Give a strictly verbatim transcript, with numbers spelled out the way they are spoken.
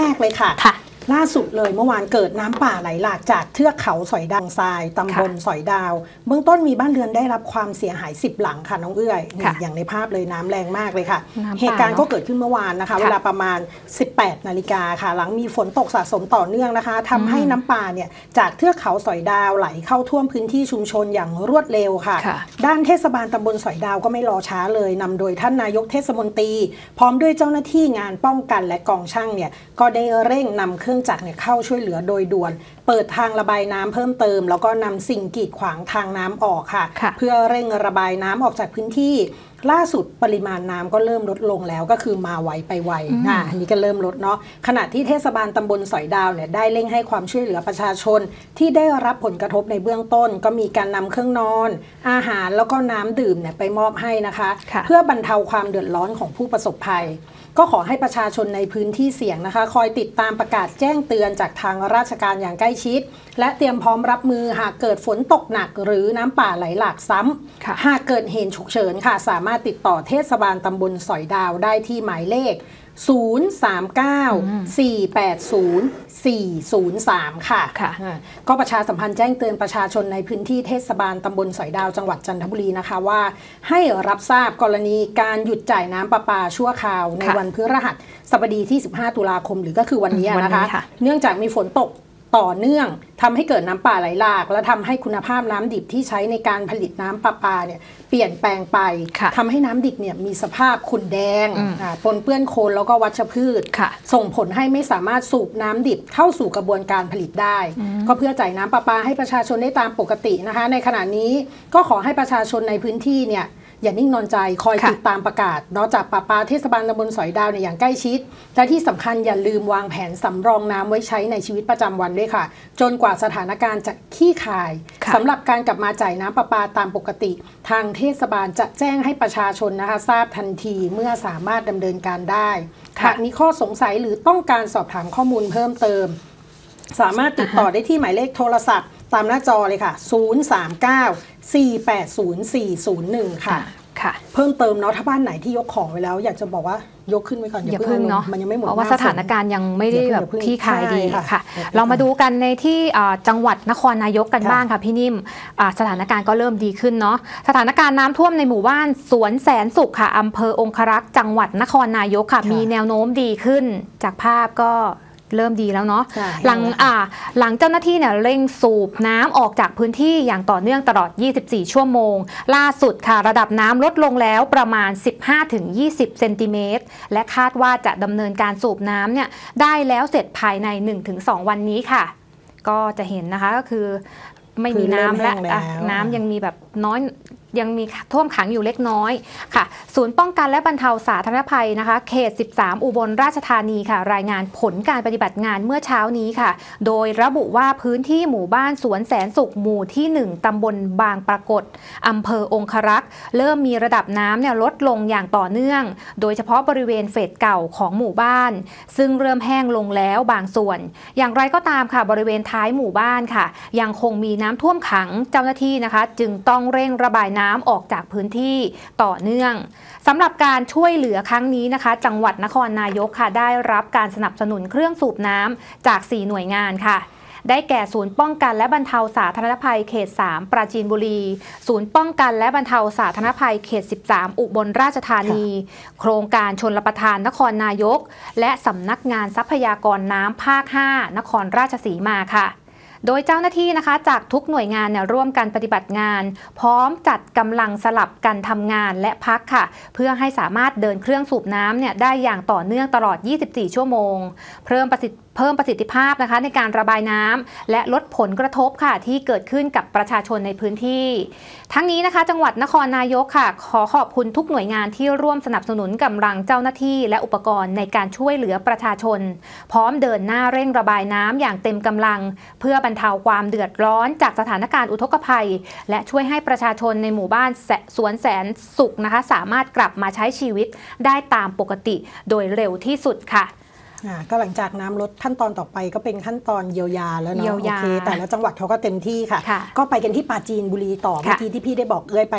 กเลยค่ะล่าสุดเลยเมื่อวานเกิดน้ำป่าไหลหลากจากเทือกเขาสอยดาวทรายตำบลสอยดาวเบื้องต้นมีบ้านเรือนได้รับความเสียหายสิบหลังค่ะน้องเอื้อยอย่างในภาพเลยน้ำแรงมากเลยค่ะเหตุการณ์ก็เกิดขึ้นเมื่อวานนะคะเวลาประมาณสิบแปดนาฬิกาค่ะหลังมีฝนตกสะสมต่อเนื่องนะคะทำให้น้ำป่าเนี่ยจากเทือกเขาสอยดาวไหลเข้าท่วมพื้นที่ชุมชนอย่างรวดเร็วค่ะด้านเทศบาลตำบลสอยดาวก็ไม่รอช้าเลยนำโดยท่านนายกเทศมนตรีพร้อมด้วยเจ้าหน้าที่งานป้องกันและกองช่างเนี่ยก็ได้เร่งนำเครื่องจักรเนี่ยเข้าช่วยเหลือโดยด่วนเปิดทางระบายน้ำเพิ่มเติมแล้วก็นำสิ่งกีดขวางทางน้ำออกค่ะเพื่อเร่งระบายน้ำออกจากพื้นที่ล่าสุดปริมาณน้ำก็เริ่มลดลงแล้วก็คือมาไวไปไวอ่าอันนี้ก็เริ่มลดเนาะขณะที่เทศบาลตำบลสอยดาวเนี่ยได้เร่งให้ความช่วยเหลือประชาชนที่ได้รับผลกระทบในเบื้องต้นก็มีการนำเครื่องนอนอาหารแล้วก็น้ำดื่มเนี่ยไปมอบให้นะคะเพื่อบรรเทาความเดือดร้อนของผู้ประสบภัยก็ขอให้ประชาชนในพื้นที่เสี่ยงนะคะคอยติดตามประกาศแจ้งเตือนจากทางราชการอย่างใกล้ชิดและเตรียมพร้อมรับมือหากเกิดฝนตกหนักหรือน้ำป่าไหลหลากซ้ำหากเกิดเหตุฉุกเฉินค่ะสามารถติดต่อเทศบาลตำบลสอยดาวได้ที่หมายเลขศูนย์ สาม เก้า สี่ แปด ศูนย์ สี่ ศูนย์ สาม ค่ะก็ประชาสัมพันธ์แจ้งเตือนประชาชนในพื้นที่เทศบาลตำบลสอยดาวจังหวัดจันทบุรีนะคะว่าให้รับทราบกรณีการหยุดจ่ายน้ำประปาชั่วคราวในวันพฤหัสบดีที่สิบห้าตุลาคมหรือก็คือวันนี้นะคะเนื่องจากมีฝนตกต่อเนื่องทำให้เกิดน้ำป่าไหลหลากและทำให้คุณภาพน้ำดิบที่ใช้ในการผลิตน้ำประปาเนี่ยเปลี่ยนแปลงไปทำให้น้ำดิบเนี่ยมีสภาพขุ่นแดงปนเปื้อนโคลนแล้วก็วัชพืชส่งผลให้ไม่สามารถสูบน้ำดิบเข้าสู่กระบวนการผลิตได้ก็เพื่อจ่ายน้ำประปาให้ประชาชนได้ตามปกตินะคะในขณะนี้ก็ขอให้ประชาชนในพื้นที่เนี่ยอย่านิ่งนอนใจคอยติดตามประกาศนอกจากประปาเทศบาลตำบลสอยดาวในอย่างใกล้ชิดและที่สำคัญอย่าลืมวางแผนสำรองน้ำไว้ใช้ในชีวิตประจำวันด้วยค่ะจนกว่าสถานการณ์จะคลี่คลายสำหรับการกลับมาจ่ายน้ำประปาตามปกติทางเทศบาลจะแจ้งให้ประชาชนนะคะทราบทันทีเมื่อสามารถดำเนินการได้หากมีข้อสงสัยหรือต้องการสอบถามข้อมูลเพิ่มเติมสามารถติดต่อได้ที่หมายเลขโทรศัพท์ตามหน้าจอเลยค่ะศูนย์ สาม เก้า สี่ แปด ศูนย์ สี่ ศูนย์ หนึ่ง ค่ะเพิ่มเติมเนาะถ้าบ้านไหนที่ยกของไว้แล้วอยากจะบอกว่ายกขึ้นไว้ก่อนอย่าเพิ่งเนาะมันยังไม่หมดเพราะว่าสถานการณ์ยังไม่ได้แบบคลี่คลายดีค่ะเรามาดูกันในที่จังหวัดนครนายกกันบ้างค่ะพี่นิ่มสถานการณ์ก็เริ่มดีขึ้นเนาะสถานการณ์น้ำท่วมในหมู่บ้านสวนแสนสุขค่ะอำเภอองครักษ์จังหวัดนครนายกค่ะมีแนวโน้มดีขึ้นจากภาพก็เริ่มดีแล้วเนาะหลังอ่าหลังเจ้าหน้าที่เนี่ยเร่งสูบน้ำออกจากพื้นที่อย่างต่อเนื่องตลอดยี่สิบสี่ชั่วโมงล่าสุดค่ะระดับน้ำลดลงแล้วประมาณ สิบห้าถึงยี่สิบ เซนติเมตรและคาดว่าจะดำเนินการสูบน้ำเนี่ยได้แล้วเสร็จภายใน หนึ่งถึงสอง วันนี้ค่ะก็จะเห็นนะคะก็คือไม่มีน้ำและน้ำยังมีแบบน้อยยังมีท่วมขังอยู่เล็กน้อยค่ะศูนย์ป้องกันและบรรเทาสาธารณภัยนะคะเขตสิบสามอุบลราชธานีค่ะรายงานผลการปฏิบัติงานเมื่อเช้านี้ค่ะโดยระบุว่าพื้นที่หมู่บ้านสวนแสนสุขหมู่ที่หนึ่งตำบลบางปรากฏอำเภอองครักษ์เริ่มมีระดับน้ำเนี่ยลดลงอย่างต่อเนื่องโดยเฉพาะบริเวณเฟสเก่าของหมู่บ้านซึ่งเริ่มแห้งลงแล้วบางส่วนอย่างไรก็ตามค่ะบริเวณท้ายหมู่บ้านค่ะยังคงมีน้ำท่วมขังเจ้าหน้าที่นะคะจึงต้องเร่งระบายน้ำออกจากพื้นที่ต่อเนื่องสำหรับการช่วยเหลือครั้งนี้นะคะจังหวัดนครนายกค่ะได้รับการสนับสนุนเครื่องสูบน้ำจากสี่หน่วยงานค่ะได้แก่ศูนย์ป้องกันและบรรเทาสาธารณภัยเขตสามปราจีนบุรีศูนย์ป้องกันและบรรเทาสาธารณภัยเขตสิบสามอุบลราชธานีโครงการชลประทานนครนายกและสำนักงานทรัพยากรน้ำภาคห้านครราชสีมาค่ะโดยเจ้าหน้าที่นะคะจากทุกหน่วยงานเนี่ยร่วมกันปฏิบัติงานพร้อมจัดกำลังสลับกันทำงานและพักค่ะเพื่อให้สามารถเดินเครื่องสูบน้ำเนี่ยได้อย่างต่อเนื่องตลอดยี่สิบสี่ชั่วโมงเพิ่มประสิทธิเพิ่มประสิทธิภาพนะคะในการระบายน้ำและลดผลกระทบค่ะที่เกิดขึ้นกับประชาชนในพื้นที่ทั้งนี้นะคะจังหวัดนครนายกค่ะขอขอบคุณทุกหน่วยงานที่ร่วมสนับสนุนกำลังเจ้าหน้าที่และอุปกรณ์ในการช่วยเหลือประชาชนพร้อมเดินหน้าเร่งระบายน้ำอย่างเต็มกำลังเพื่อบรรเทาความเดือดร้อนจากสถานการณ์อุทกภัยและช่วยให้ประชาชนในหมู่บ้านสวนแสนสุขนะคะสามารถกลับมาใช้ชีวิตได้ตามปกติโดยเร็วที่สุดค่ะก็หลังจากน้ำลดขั้นตอนต่อไปก็เป็นขั้นตอนเยียวยาแล้วเนาะโอเคแต่ละจังหวัดเขาก็เต็มที่ค่ะก็ไปกันที่ปราจีนบุรีต่อเมื่อกี้ที่พี่ได้บอกเอื้อยไป